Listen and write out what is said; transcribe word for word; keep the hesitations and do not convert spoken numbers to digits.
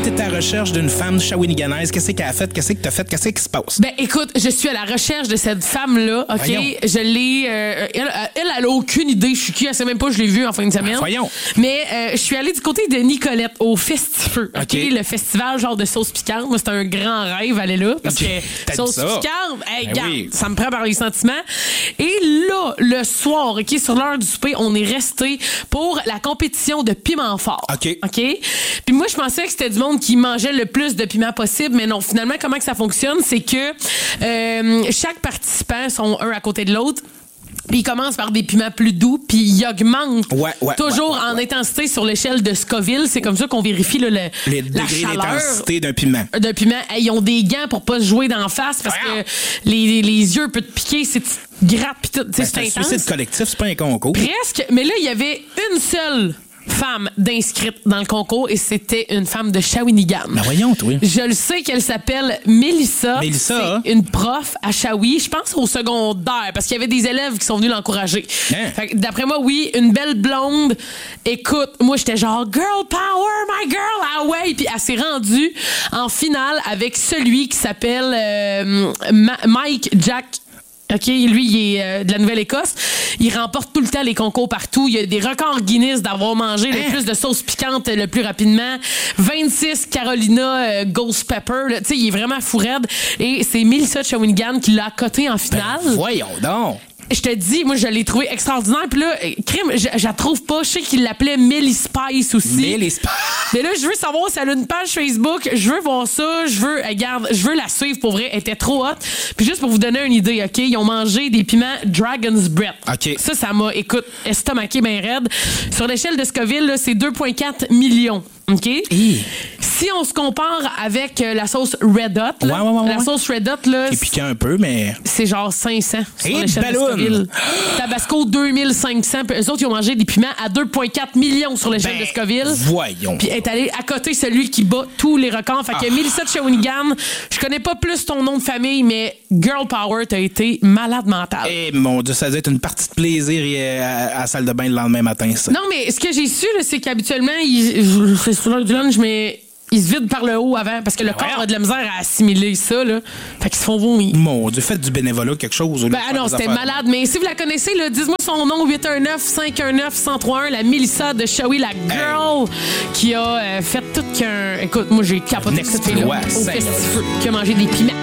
t'es à la recherche d'une femme shawiniganaise. Qu'est-ce qu'elle a fait? Qu'est-ce que t'as fait? Qu'est-ce qui se passe? Ben, écoute, je suis à la recherche de cette femme-là, OK? Voyons. Je l'ai... Euh, elle, elle, elle a aucune idée. Je suis qui? Elle sait même pas, je l'ai vue en fin de semaine. Ben, voyons. Mais euh, je suis allée du côté de Nicolette, au Festifeu, OK? OK. Le festival genre de sauce piquante. Moi, c'est un grand rêve, aller là. Parce OK. que T'as sauce dit ça. piquante, hey, Ben garde, oui. ça me prend par les sentiments. Et là, le soir, OK, sur l'heure du souper, on est resté pour la compétition de piment fort. OK. OK? Puis moi, je pensais que c'était du monde qui mangeait le plus de piment possible, mais non. Finalement, comment que ça fonctionne, c'est que euh, chaque participant sont un à côté de l'autre. Puis ils commencent par des piments plus doux, puis ils augmentent Ouais, ouais, toujours ouais, ouais, en ouais. intensité sur l'échelle de Scoville. C'est comme ça qu'on vérifie là, le, Les la degrés chaleur d'intensité d'un piment. d'un piment. Hey, ils ont des gants pour pas se jouer d'en face parce Voyons. que les, les yeux peuvent te piquer, c'est gratte pis tout. Tu sais, Ben, c'est c'est un intense. suicide collectif, c'est pas un concours. Presque, mais là, il y avait une seule femme d'inscrite dans le concours et c'était une femme de Shawinigan. Ben voyons, toi. Je le sais qu'elle s'appelle Mélissa. Mélissa, C'est une prof à Shawi, je pense au secondaire, parce qu'il y avait des élèves qui sont venus l'encourager. Hein? Fait que d'après moi, oui, une belle blonde. Écoute, moi, j'étais genre « Girl power, my girl! » Ah ouais! Puis elle s'est rendue en finale avec celui qui s'appelle euh, Ma- Mike Jack. OK, lui, il est euh, de la Nouvelle-Écosse. Il remporte tout le temps les concours partout. Il y a des records Guinness d'avoir mangé le Hein? plus de sauce piquante le plus rapidement. vingt-six Carolina euh, Ghost Pepper. là. Tu sais, il est vraiment fou raide. Et c'est Melissa de Shawinigan qui l'a coté en finale. Voyons donc. Je te dis, moi, je l'ai trouvé extraordinaire. Puis là, euh, crime, je, je la trouve pas. Je sais qu'il l'appelait Millie Spice aussi. Mais les spa- Mais là, je veux savoir si elle a une page Facebook. Je veux voir ça. Je veux, euh, garde, je veux la suivre pour vrai. Elle était trop hot. Puis juste pour vous donner une idée, OK? Ils ont mangé des piments Dragon's Breath. OK. Ça, ça m'a, écoute, estomaqué bien raide. Sur l'échelle de Scoville, là, c'est deux virgule quatre millions. OK? Hi. Si on se compare avec euh, la sauce Red Hot, là, Ouais, ouais, ouais, la ouais. sauce Red Hot, là, C'est piquant un peu, mais. c'est genre cinq cents sur Et l'échelle de ballon! Scoville. Tabasco, deux mille cinq cents. Puis eux autres, ils ont mangé des piments à deux virgule quatre millions sur l'échelle Ben, de Scoville. voyons. Puis est allé à côté celui qui bat tous les records. Fait que Mélissa de Shawinigan, je connais pas plus ton nom de famille, mais Girl Power, t'as été malade mentale. Eh mon Dieu, ça doit être une partie de plaisir et, euh, à la salle de bain le lendemain matin, ça. Non, mais ce que j'ai su, là, c'est qu'habituellement, ils- je- c'est sur l'heure du lunch, mais ils se vident par le haut avant parce que le corps voyons. a de la misère à assimiler ça. Là. Fait qu'ils se font vomir. Mon Dieu, faites du bénévolat, quelque chose. au lieu Ben de ah faire non, des c'était affaires. malade. Mais si vous la connaissez, là, dites-moi son nom, huit un neuf, cinq un neuf, un zéro trois un, la Mélissa de Shawi, la girl qui a euh, fait tout qu'un... Écoute, moi, j'ai capoté Un cette fille-là exploit, au Seigneur. Festifeu, qui a mangé des piments.